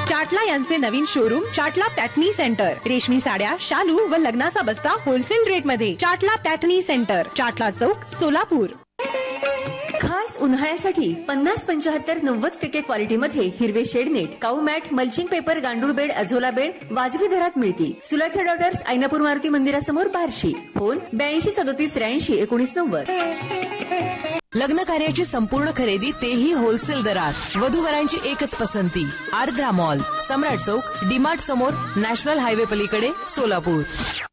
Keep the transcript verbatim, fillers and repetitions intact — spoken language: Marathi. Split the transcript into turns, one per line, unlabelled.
चाटला यांचे नवीन शोरूम चाटला पॅटनी सेंटर. रेशमी साड्या, शालू व लग्नाचा बस्ता होलसेल रेट मध्ये. चाटला पॅटनी सेंटर, चाटला चौक, सोलापूर.
खास उन्हाळ्यासाठी पन्नास पंचाहत्तर नव्वद टक्के क्वालिटीमध्ये हिरवे शेडनेट, काऊ मॅट, मल्चिंग पेपर, गांडूळ बेड, अझोला बेड वाजवी दरात मिळतील. सुलाखे डॉटर्स, ऐनापूर मारुती मंदिरासमोर बार्शी. फोन ब्याऐंशी सदोतीस त्र्याऐंशी एकोणीस नव्वद.
लग्न कार्याची संपूर्ण खरेदी तेही होलसेल दरात. वधूवरांची एकच पसंती, आर्द्रा मॉल, सम्राट चौक, डीमार्ट समोर, नॅशनल हायवे पलीकडे, सोलापूर.